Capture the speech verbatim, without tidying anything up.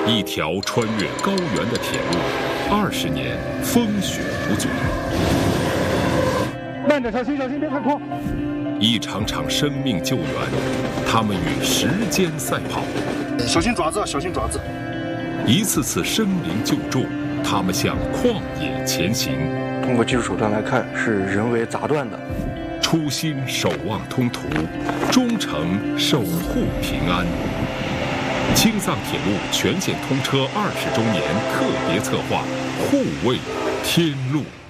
一条穿越高原的铁路，二十年风雪不绝。 慢点，小心，小心，别太快。 一场场生命救援，他们与时间赛跑。 小心爪子，小心爪子。 一次次生灵救助，他们向旷野前行。 通过技术手段来看，是人为砸断的。 初心守望通途，忠诚守护平安。青藏铁路全线通车二十周年特别策划，护卫天路。